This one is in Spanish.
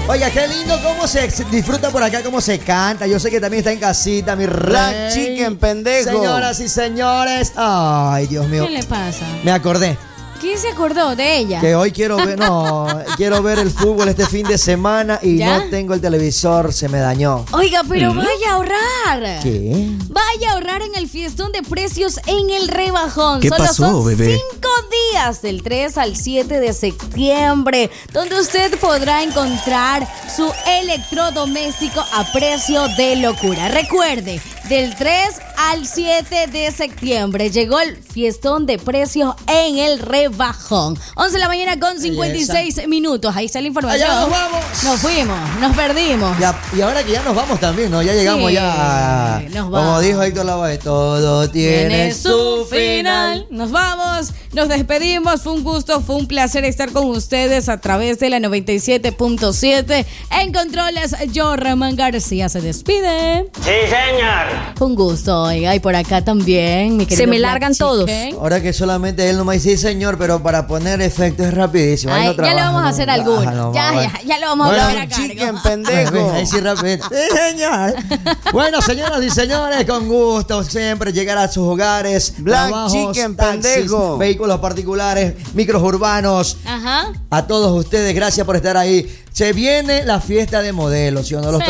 Oiga, qué lindo cómo se disfruta por acá, cómo se canta. Yo sé que también está en casita, mi rey. Black Chicken, pendejo. Señoras y señores. Ay, Dios mío. ¿Qué le pasa? Me acordé ¿Quién se acordó de ella? que hoy quiero ver el fútbol este fin de semana y ¿Ya? no tengo el televisor, se me dañó. Oiga, pero vaya a ahorrar. ¿Qué? Vaya a ahorrar en el fiestón de precios en el Rebajón. ¿Qué Solo pasó, son bebé? 5 días, del 3 al 7 de septiembre, donde usted podrá encontrar su electrodoméstico a precio de locura. Recuerde, del 3 al 7 de septiembre llegó el fiestón de precios en el Rebajón. 11 de la mañana con 56 minutos. Ahí está la información. Allá nos vamos. Nos fuimos, nos perdimos. Y ahora que ya nos vamos también, ¿no? Ya llegamos Sí, ya. nos Como vamos. dijo Héctor Lavoe, todo tiene su final. Nos vamos, nos despedimos. Fue un gusto, fue un placer estar con ustedes a través de la 97.7. En controles, yo, Ramón García, se despide. Sí, señor. Fue un gusto, oiga, y por acá también, mi querido Se me Black largan todos. Chicken. Ahora que solamente él no me dice, sí, señor, pero para poner efectos es rapidísimo. Ahí Ay, no ya trabaja, lo vamos a hacer no alguno. trabaja, no, Ya lo vamos a Bueno, volver a Chicken, cargo. pendejo. Ahí sí, rápido. Sí, señor. Bueno, señoras y señores, con gusto siempre llegar a sus hogares. Black trabajos, Chicken, taxis, pendejo. vehículos particulares, micros urbanos. Ajá. A todos ustedes, gracias por estar ahí. Se viene la fiesta de modelos, ¿sí o no? Los